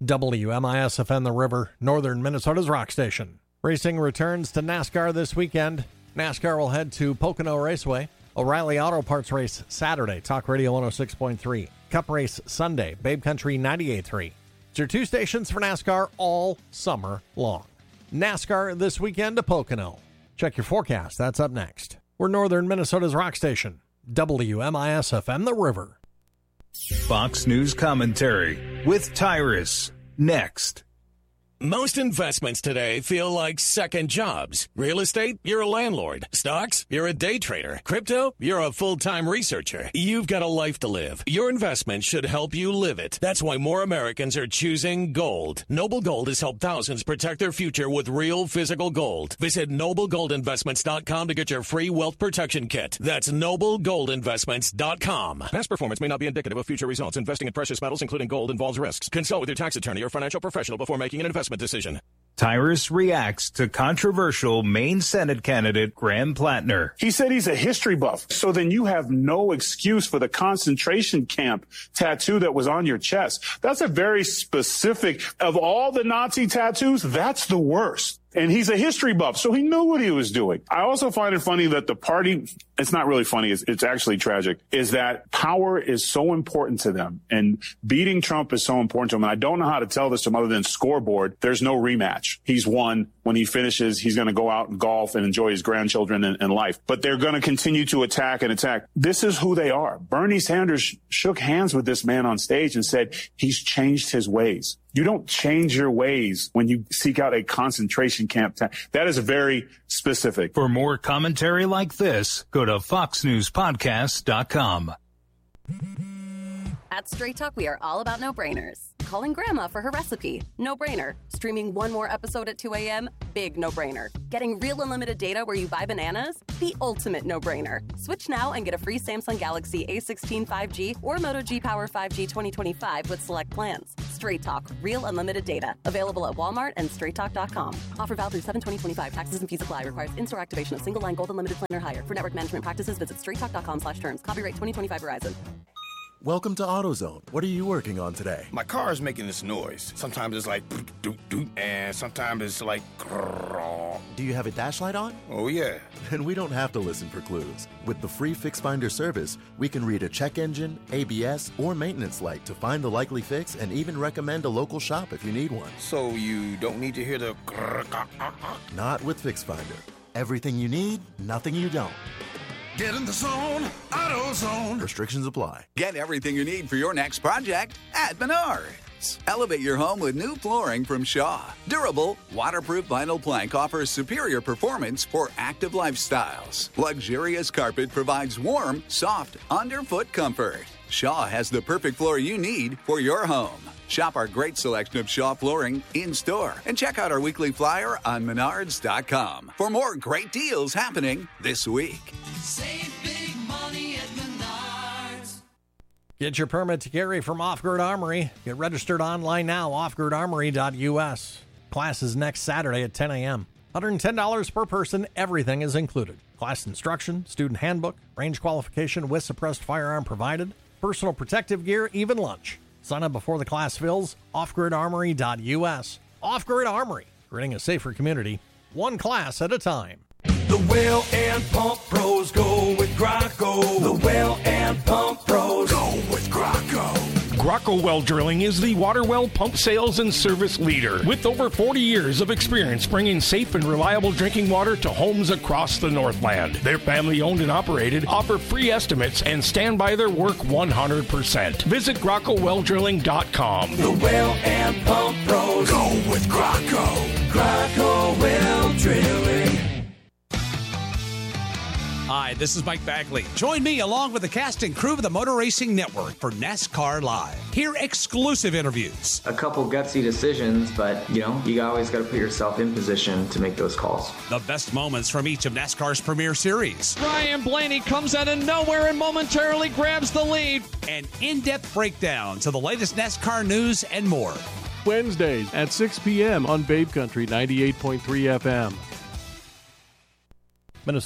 WMIS-FM The River, northern Minnesota's rock station. Racing returns to NASCAR this weekend. NASCAR will head to Pocono Raceway. O'Reilly Auto Parts race Saturday, Talk Radio 106.3. Cup race Sunday, Babe Country 98.3. It's your two stations for NASCAR all summer long. NASCAR this weekend to Pocono. Check your forecast. That's up next. We're northern Minnesota's rock station. WMIS-FM The River. Fox News commentary with Tyrus. Next. Most investments today feel like second jobs. Real estate, you're a landlord. Stocks, you're a day trader. Crypto, you're a full-time researcher. You've got a life to live. Your investment should help you live it. That's why more Americans are choosing gold. Noble Gold has helped thousands protect their future with real physical gold. Visit NobleGoldInvestments.com to get your free wealth protection kit. That's NobleGoldInvestments.com. Past performance may not be indicative of future results. Investing in precious metals, including gold, involves risks. Consult with your tax attorney or financial professional before making an investment decision. Tyrus reacts to controversial Maine Senate candidate Graham Plattner. He said he's a history buff. So then you have no excuse for the concentration camp tattoo that was on your chest. That's a very specific, of all the Nazi tattoos, that's the worst. And he's a history buff, so he knew what he was doing. I also find it funny that the party, it's not really funny, it's actually tragic, is that power is so important to them. And beating Trump is so important to them. And I don't know how to tell this to them other than scoreboard. There's no rematch. He's won. When he finishes, he's going to go out and golf and enjoy his grandchildren and life. But they're going to continue to attack and attack. This is who they are. Bernie Sanders shook hands with this man on stage and said he's changed his ways. You don't change your ways when you seek out a concentration camp. That is very specific. For more commentary like this, go to foxnewspodcast.com. At Straight Talk, we are all about no-brainers. Calling Grandma for her recipe, no-brainer. Streaming one more episode at 2 a.m., big no-brainer. Getting real unlimited data where you buy bananas, the ultimate no-brainer. Switch now and get a free Samsung Galaxy A16 5G or Moto G Power 5G 2025 with select plans. Straight Talk, real unlimited data. Available at Walmart and straighttalk.com. Offer valid through 7/20/25. Taxes and fees apply. Requires in-store activation of single-line gold unlimited plan or higher. For network management practices, visit straighttalk.com/terms. Copyright 2025 Verizon. Welcome to AutoZone. What are you working on today? My car is making this noise. Sometimes it's like doot doot, and sometimes it's like grrr. Do you have a dash light on? Oh yeah. Then we don't have to listen for clues. With the free Fix Finder service, we can read a check engine, ABS, or maintenance light to find the likely fix and even recommend a local shop if you need one. So you don't need to hear the grrr. Not with Fix Finder. Everything you need, nothing you don't. Get in the zone, AutoZone. Restrictions apply. Get everything you need for your next project at Menards. Elevate your home with new flooring from Shaw. Durable, waterproof vinyl plank offers superior performance for active lifestyles. Luxurious carpet provides warm, soft, underfoot comfort. Shaw has the perfect floor you need for your home. Shop our great selection of Shaw flooring in-store and check out our weekly flyer on Menards.com for more great deals happening this week. Save big money at Menards. Get your permit to carry from Off-Grid Armory. Get registered online now, offgridarmory.us. Class is next Saturday at 10 a.m. $110 per person. Everything is included. Class instruction, student handbook, range qualification with suppressed firearm provided, personal protective gear, even lunch. Sign up before the class fills. Offgridarmory.us. Off-Grid Armory, creating a safer community, one class at a time. The well and pump pros go with Graco. The well and pump pros go with Graco. Graco Well Drilling is the water well pump sales and service leader with over 40 years of experience bringing safe and reliable drinking water to homes across the Northland. They're family owned and operated, offer free estimates, and stand by their work 100%. Visit GracoWellDrilling.com. The well and pump pros go with Graco. Graco Well Drilling. Hi, this is Mike Bagley. Join me along with the cast and crew of the Motor Racing Network for NASCAR Live. Hear exclusive interviews. A couple gutsy decisions, but, you always got to put yourself in position to make those calls. The best moments from each of NASCAR's premier series. Brian Blaney comes out of nowhere and momentarily grabs the lead. An in-depth breakdown to the latest NASCAR news and more. Wednesdays at 6 p.m. on Babe Country 98.3 FM.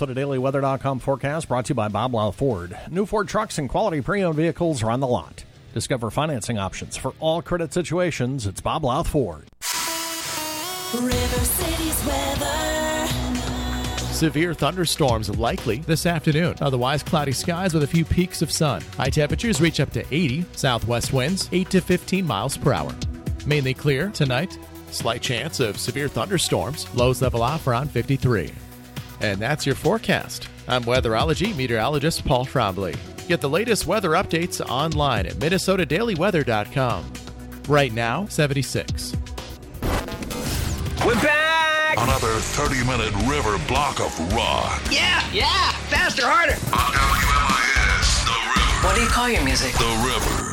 MinnesotaDailyWeather.com forecast brought to you by Bob Lau Ford. New Ford trucks and quality pre-owned vehicles are on the lot. Discover financing options for all credit situations. It's Bob Louth Ford. River City's weather. Severe thunderstorms likely this afternoon. Otherwise, cloudy skies with a few peaks of sun. High temperatures reach up to 80. Southwest winds 8 to 15 miles per hour. Mainly clear tonight. Slight chance of severe thunderstorms. Lows level off around 53. And that's your forecast. I'm weatherology meteorologist Paul Trombley. Get the latest weather updates online at minnesotadailyweather.com. Right now, 76. We're back! Another 30-minute river block of rock. Yeah! Faster, harder! On WMIS, The River. What do you call your music? The River.